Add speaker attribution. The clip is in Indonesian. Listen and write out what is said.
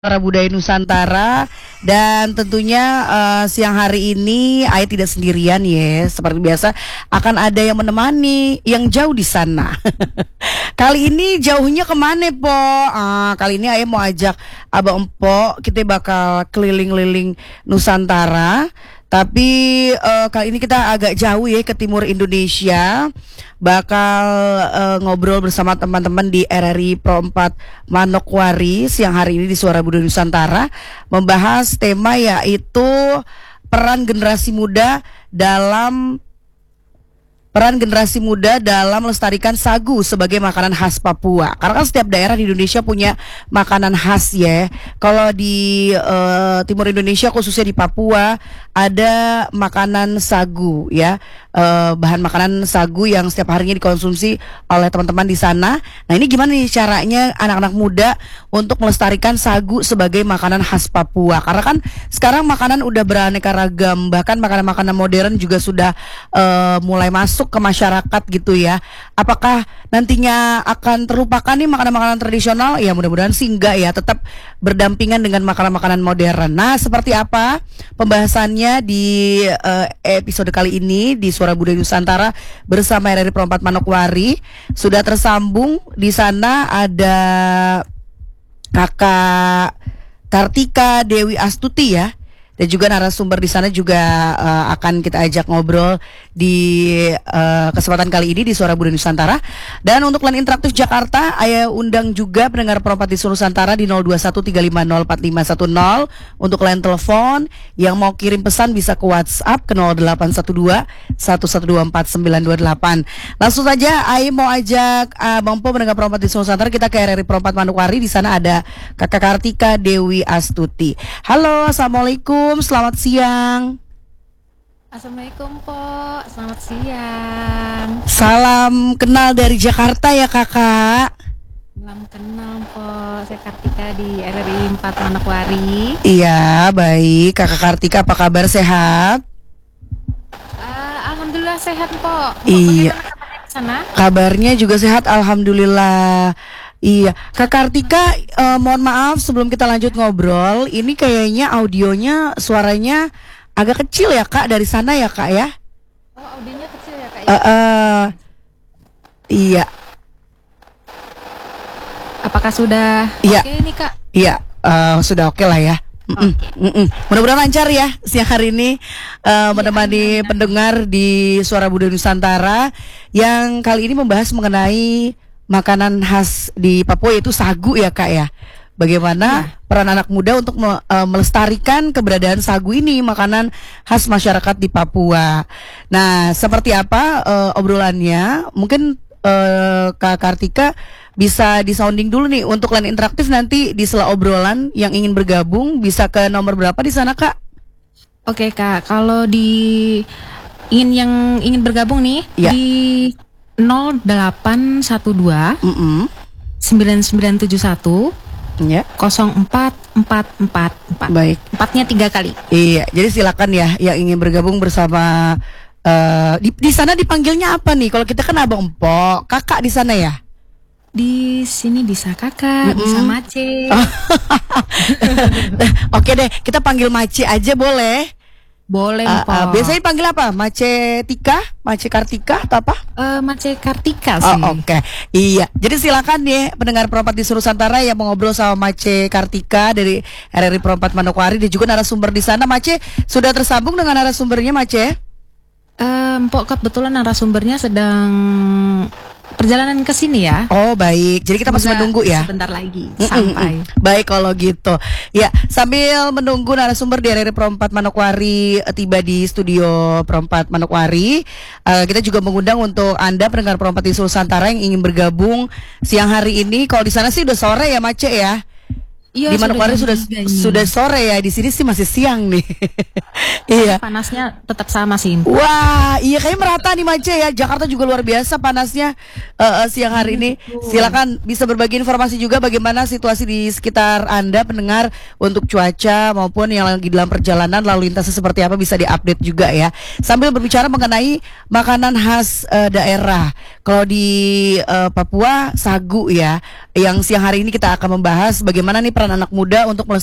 Speaker 1: Para budaya Nusantara dan tentunya siang hari ini Ayah tidak sendirian ya, seperti biasa akan ada yang menemani yang jauh di sana. Kali ini jauhnya kemana Po? Kali ini Ayah mau ajak Abang Empok, kita bakal keliling-keliling Nusantara. Tapi kali ini kita agak jauh ya ke timur Indonesia. Bakal ngobrol bersama teman-teman di RRI Pro 4 Manokwari siang hari ini di Suara Budaya Nusantara, membahas tema yaitu peran generasi muda dalam melestarikan sagu sebagai makanan khas Papua. Karena kan setiap daerah di Indonesia punya makanan khas ya. Kalau di timur Indonesia khususnya di Papua ada makanan sagu ya. Bahan makanan sagu yang setiap harinya dikonsumsi oleh teman-teman di sana. Nah, ini gimana nih caranya anak-anak muda untuk melestarikan sagu sebagai makanan khas Papua? Karena kan sekarang makanan udah beraneka ragam, bahkan makanan-makanan modern juga sudah mulai masuk ke masyarakat gitu ya. Apakah nantinya akan terlupakan nih makanan-makanan tradisional? Ya mudah-mudahan sih enggak ya, tetap berdampingan dengan makanan-makanan modern. Nah, seperti apa pembahasannya di episode kali ini di Suara Budaya Nusantara bersama RRI Pro 4 Manokwari? Sudah tersambung di sana ada Kakak Kartika Dewi Astuti ya. Dan juga narasumber di sana juga akan kita ajak ngobrol di kesempatan kali ini di Suara Budaya Nusantara. Dan untuk line interaktif Jakarta, Ayah undang juga pendengar Pro 4 di seluruh Nusantara di 0213504510. Untuk line telepon yang mau kirim pesan bisa ke WhatsApp ke 0812-1124-928. Langsung saja Ayah mau ajak Bang Po pendengar Pro 4 di seluruh Nusantara, kita ke RRI Pro 4 Manokwari. Di sana ada Kakak Kartika Dewi Astuti. Halo, assalamualaikum. Selamat siang.
Speaker 2: Assalamualaikum Po, selamat siang.
Speaker 1: Salam kenal dari Jakarta ya Kakak.
Speaker 2: Salam kenal Po, saya Kartika di RRI 4 Manokwari.
Speaker 1: Iya baik, Kakak Kartika apa kabar, sehat?
Speaker 2: Alhamdulillah sehat Po.
Speaker 1: Iya.
Speaker 2: Bagaimana kabarnya di sana?
Speaker 1: Kabarnya juga sehat, alhamdulillah. Iya, Kak Kartika, mohon maaf sebelum kita lanjut ngobrol, ini kayaknya audionya, suaranya agak kecil ya Kak dari sana ya Kak ya?
Speaker 2: Oh, audionya kecil ya Kak ya?
Speaker 1: Iya.
Speaker 2: Apakah sudah
Speaker 1: Iya.
Speaker 2: oke ini Kak?
Speaker 1: Iya, sudah oke lah ya. Mudah-mudahan lancar ya siang hari ini menemani pendengar di Suara Budaya Nusantara yang kali ini membahas mengenai makanan khas di Papua yaitu sagu ya Kak ya. Bagaimana peran anak muda untuk melestarikan keberadaan sagu ini, makanan khas masyarakat di Papua. Nah, seperti apa obrolannya? Mungkin Kak Kartika bisa disounding dulu nih untuk line interaktif nanti di sela obrolan yang ingin bergabung bisa ke nomor berapa di sana Kak?
Speaker 2: Oke Kak, kalau yang ingin bergabung nih
Speaker 1: Ya.
Speaker 2: di 0812 9971
Speaker 1: Ya.
Speaker 2: 0444.
Speaker 1: Baik.
Speaker 2: 4-nya 3 kali.
Speaker 1: Iya, jadi silakan ya yang ingin bergabung bersama di sana dipanggilnya apa nih? Kalau kita kan Abang Empok, Kakak di sana ya?
Speaker 2: Di sini bisa Kakak, bisa Mace.
Speaker 1: Oke deh, kita panggil Mace aja boleh?
Speaker 2: Boleh, Po.
Speaker 1: Biasanya panggil apa? Mace Tika? Mace Kartika atau apa?
Speaker 2: Mace Kartika sih.
Speaker 1: Oh, oke. Iya. Jadi silakan ya pendengar Pro 4 di seluruh Nusantara yang mau ngobrol sama Mace Kartika dari RRI Pro 4 Manokwari dan juga narasumber di sana. Mace sudah tersambung dengan narasumbernya Mace?
Speaker 2: Pok kebetulan narasumbernya sedang perjalanan ke sini ya.
Speaker 1: Oh baik, jadi kita masih menunggu ya.
Speaker 2: Sebentar lagi sampai.
Speaker 1: Baik kalau gitu. Ya, sambil menunggu narasumber di RRI Pro 4 Manokwari tiba di studio Pro 4 Manokwari, kita juga mengundang untuk Anda pendengar Pro 4 di seluruh Nusantara yang ingin bergabung siang hari ini. Kalau di sana sih udah sore ya Mace ya.
Speaker 2: Iya,
Speaker 1: di Manokwari sudah sore ya, di sini sih masih siang nih. Iya.
Speaker 2: Panasnya tetap sama sih.
Speaker 1: Wah, iya kayaknya merata nih Mace ya. Jakarta juga luar biasa panasnya siang hari ini. Silakan bisa berbagi informasi juga bagaimana situasi di sekitar Anda pendengar untuk cuaca maupun yang lagi dalam perjalanan lalu lintasnya seperti apa bisa diupdate juga ya. Sambil berbicara mengenai makanan khas daerah. Kalau di Papua sagu ya, yang siang hari ini kita akan membahas bagaimana nih peran anak muda untuk